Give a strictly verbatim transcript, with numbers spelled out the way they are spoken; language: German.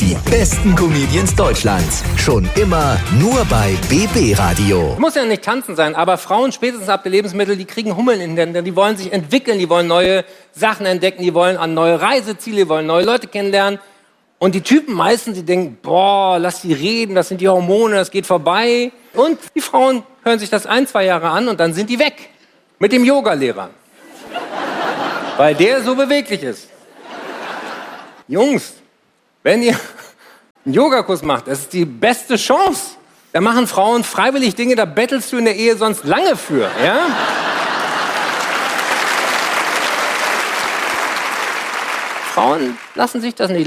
Die besten Comedians Deutschlands. Schon immer nur bei B B Radio. Muss ja nicht tanzen sein, aber Frauen spätestens ab der Lebensmittel, die kriegen Hummeln in den Händen. Die wollen sich entwickeln, die wollen neue Sachen entdecken, die wollen an neue Reiseziele, die wollen neue Leute kennenlernen. Und die Typen meistens, die denken, boah, lass die reden, das sind die Hormone, das geht vorbei. Und die Frauen hören sich das ein, zwei Jahre an und dann sind die weg. Mit dem Yogalehrer. Weil der so beweglich ist. Jungs, wenn ihr einen Yogakurs macht, das ist die beste Chance. Da machen Frauen freiwillig Dinge, da bettelst du in der Ehe sonst lange für, ja? Frauen lassen sich das nicht